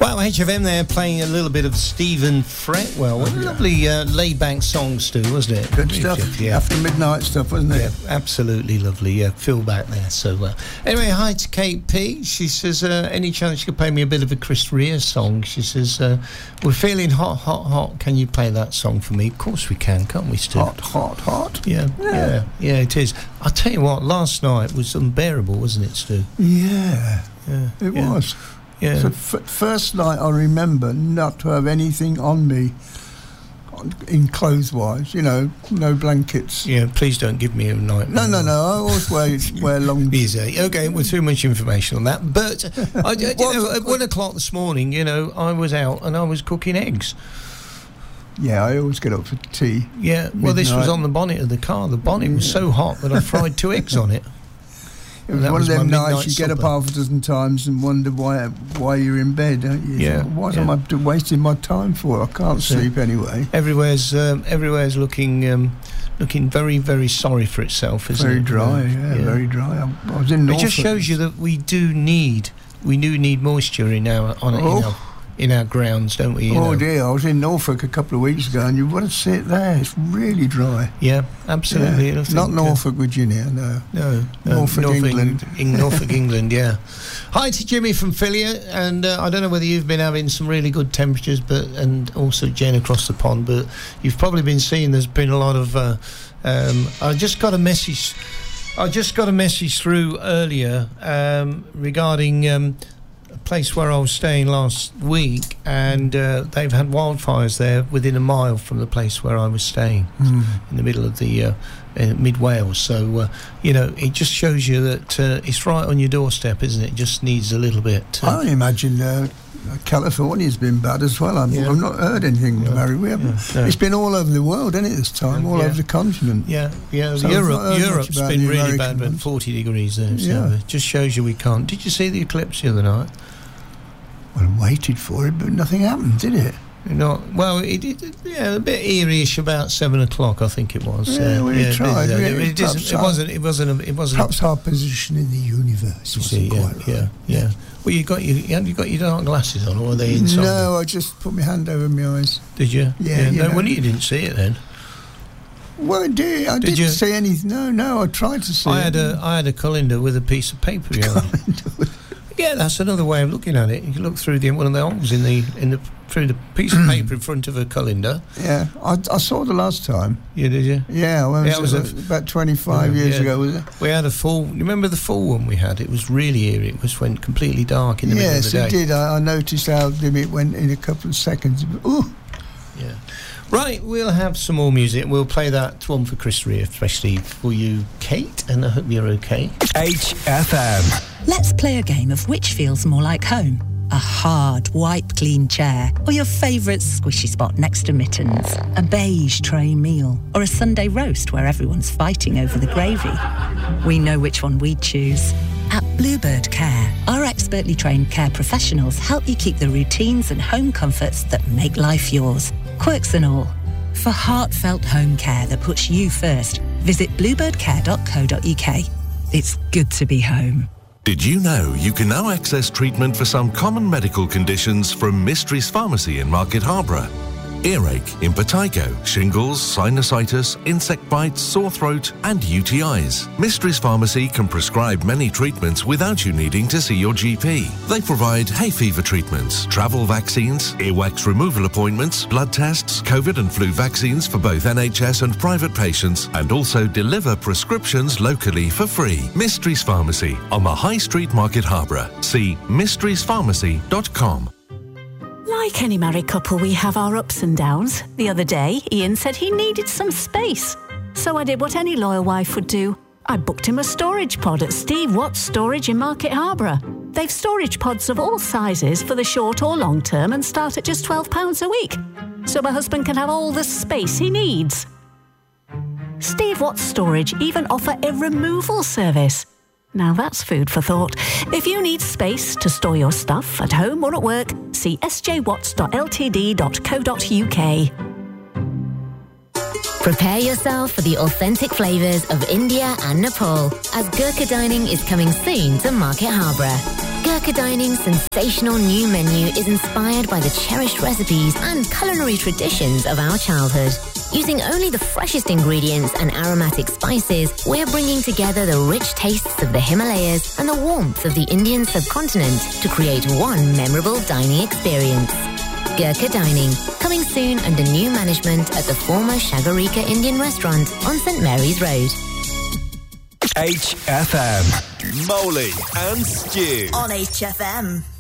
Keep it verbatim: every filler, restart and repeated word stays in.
Wow, H F M there playing a little bit of Stephen Fretwell. What a lovely uh, laid-back song, Stu, wasn't it? Good stuff. Yeah. After midnight stuff, wasn't it? Yeah, absolutely lovely. Yeah, feel back there. So, uh, anyway, hi to Kate P. She says, uh, any chance you could play me a bit of a Chris Rea song? She says, uh, we're feeling hot, hot, hot. Can you play that song for me? Of course we can, can't we, Stu? Hot, hot, hot. Yeah, yeah, yeah, yeah, it is. I'll tell you what, last night was unbearable, wasn't it, Stu? Yeah, yeah it yeah. was. Yeah. So f- first night I remember not to have anything on me in clothes-wise, you know, no blankets. Yeah, please don't give me a nightmare. No, no, no, I always wear, wear long... Easy. Okay, well, too much information on that. But, I, you know, at one o'clock this morning, you know, I was out and I was cooking eggs. Yeah, I always get up for tea. Yeah, well, midnight. This was on the bonnet of the car. The bonnet was so hot that I fried two eggs on it. It was one was of them nights you supper. get up half a dozen times and wonder why why you're in bed, don't you? Yeah. So what yeah. am I wasting my time for? I can't So, sleep anyway. Everywhere's um, everywhere's looking um, looking very, very sorry for itself, isn't very it? Dry, yeah, yeah, very dry. I, I was in Norfolk. It just shows you that we do need we do need moisture in our on Oh. in our, in our grounds, don't we? You Oh know? dear, I was in Norfolk a couple of weeks ago and you want to sit there, it's really dry. Yeah, absolutely. Yeah. I think, Not uh, Norfolk, Virginia, no. No, no Norfolk, England. In Norfolk, England, yeah. Hi to Jimmy from Philia, and uh, I don't know whether you've been having some really good temperatures, but and also Jen across the pond, but you've probably been seeing there's been a lot of. Uh, um, I just got a message. I just got a message through earlier um, regarding. Um, place where I was staying last week, and uh, they've had wildfires there within a mile from the place where I was staying, mm. in the middle of the uh, uh, mid Wales. So uh, you know, it just shows you that uh, it's right on your doorstep, isn't it? It just needs a little bit. Uh, I imagine uh, California's been bad as well. I've, yeah. I've not heard anything, yeah. Mary. We haven't. Yeah. No. It's been all over the world, hasn't it? This time, all yeah. over the continent. Yeah, yeah. So Europe, Europe's been really American bad, but ones. forty degrees there. So Yeah. it just shows you we can't. Did you see the eclipse the other night? Well, I waited for it, but nothing happened, did it? Not well. It, it, yeah, a bit eerie-ish about seven o'clock, I think it was. Yeah, uh, we yeah, tried. It, We- it, it, perhaps isn't, it our- wasn't. It wasn't. A, it wasn't. Perhaps our position in the universe You wasn't see, yeah, quite right. yeah, yeah. Well, you got your, you got your dark glasses on, or were they inside? No, I just put my hand over my eyes. Did you? Yeah, you no, know. well, you didn't see it then. Well, I did. I Did didn't you? see anything. No, no, I tried to see I it. had a, I had a colander with a piece of paper. You know. Yeah, that's another way of looking at it. You can look through the one of the holes in the in the through the piece of paper in front of a colander. Yeah, I, I saw the last time. Yeah, did you? Yeah, well, Yeah, it was it was a- about twenty-five Yeah, years yeah. ago, was it? We had a full. You remember the full one we had? It was really eerie. It was went completely dark in the middle of Yes, the day. it did. I, I noticed how dim it went in a couple of seconds. Ooh. Yeah. Right, we'll have some more music. We'll play that one for Chris Rea, especially for you, Kate, and I hope you're okay. H F M. Let's play a game of which feels more like home. A hard, wipe-clean chair, or your favourite squishy spot next to mittens. A beige tray meal, or a Sunday roast where everyone's fighting over the gravy. We know which one we'd choose. At Bluebird Care, our expertly trained care professionals help you keep the routines and home comforts that make life yours. Quirks and all. For heartfelt home care that puts you first, visit bluebird care dot co dot uk. It's good to be home. Did you know you can now access treatment for some common medical conditions from Mysteries Pharmacy in Market Harborough? Earache, impetigo, shingles, sinusitis, insect bites, sore throat, and U T Is. Mysteries Pharmacy can prescribe many treatments without you needing to see your G P. They provide hay fever treatments, travel vaccines, earwax removal appointments, blood tests, COVID and flu vaccines for both N H S and private patients, and also deliver prescriptions locally for free. Mysteries Pharmacy on the High Street, Market Harborough. See mysteries pharmacy dot com. Like any married couple, we have our ups and downs. The other day, Ian said he needed some space. So I did what any loyal wife would do. I booked him a storage pod at Steve Watts Storage in Market Harborough. They've storage pods of all sizes for the short or long term and start at just twelve pounds a week. So my husband can have all the space he needs. Steve Watts Storage even offer a removal service. Now that's food for thought. If you need space to store your stuff at home or at work, see s j watts dot l t d dot co dot u k. Prepare yourself for the authentic flavours of India and Nepal, as Gurkha Dining is coming soon to Market Harborough. Gurkha Dining's sensational new menu is inspired by the cherished recipes and culinary traditions of our childhood. Using only the freshest ingredients and aromatic spices, we're bringing together the rich tastes of the Himalayas and the warmth of the Indian subcontinent to create one memorable dining experience. Gurkha Dining, coming soon under new management at the former Shagarika Indian restaurant on St Mary's Road. H F M. Molly and Stu. On H F M.